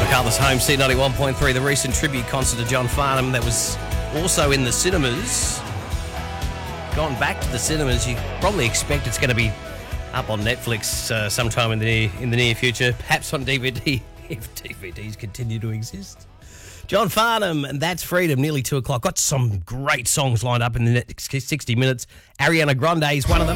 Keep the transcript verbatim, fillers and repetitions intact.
Carlos Home, C ninety-one point three, the recent tribute concert to John Farnham that was also in the cinemas. Gone back to the cinemas. You probably expect it's going to be up on Netflix uh, sometime in the near, in the near future, perhaps on D V D, if D V Ds continue to exist. John Farnham, and That's Freedom, nearly two o'clock. Got some great songs lined up in the next sixty minutes. Ariana Grande is one of them.